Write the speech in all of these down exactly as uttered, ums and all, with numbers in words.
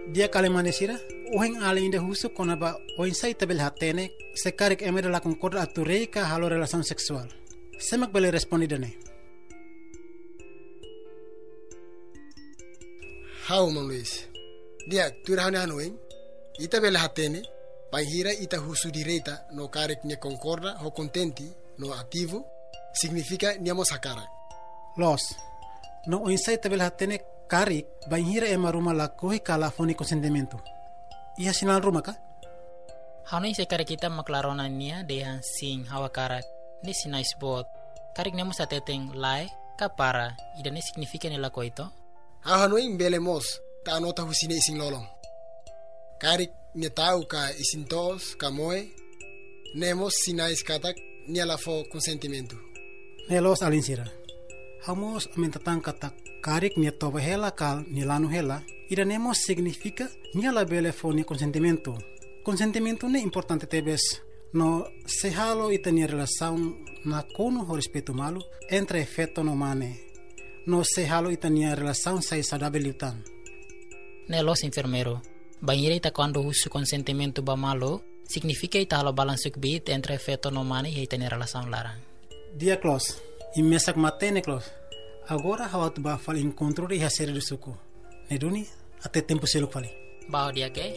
Dia kalimanesira, uhen ali inde husu konaba oinsai tabel hatene, sekarik emere la concorda atureika halo relação sexual. Semak bele respondidane. How, Mang Luis? Dia, turahane hanoen, ita bele hatene, panhira ita husu direita no karik ne concorda ho contenti no ativo, significa niamo sakara. Los, no oinsai tabel hatene karik, panhira ema ruma la kohi kala foni consentimento. Ia sinal ruma ka? Hanoin sekarik kita maklarona nia dehan sing hawa karak, ni sinais bot. Karik nemo sa teteng lai, kapara, ida ne significa nila ko ito? Hanoin bele mos, ta anota husine ising lolong. Karik ne tau ka isin tos, ka moe, nemos sinais katak ni ala fo consentimento. Nelos alinsira. Hamos amintatang katak karik ni toba hela kal ni lanu hela, ida nemos significa ni ala bele fo ni consentimento. Consentimento ne importante tebes, no se halo ita ni relação na kono ho respeito malu entre efeto no mane. No se halo ita ni relação sai saudável lutan. Nelos enfermero. Banheira ita quando husu consentimento ba malo, significa ita halo balansuk bit entre efeto no mane e ita ni relação larang. Dia close. E mesak matene close. Agora hawat ba fal encontro de hasere do suco. Neduni até tempo selo fali. Bao dia ke?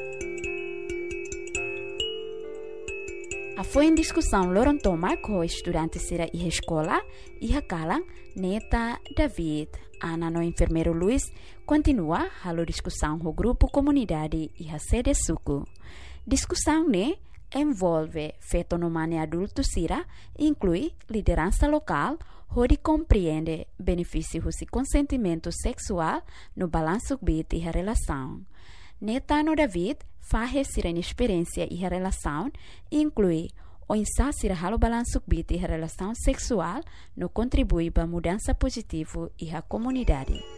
A foi em discussão Loron Toma com estudantes sira e escola e a Kalang, Neta, David, Ana no enfermeiro Luiz, continua a discussão com o grupo comunidade e a sede suco. Discussão ne envolve feto no mane adulto sira, inclui liderança local, onde compreende benefícios e consentimento sexual no balanço bit e a relação. Neta no David faz sira experiência e a relação, inclui o insá sira halo balanço bit e a relação sexual no contribui para mudança positiva e a comunidade.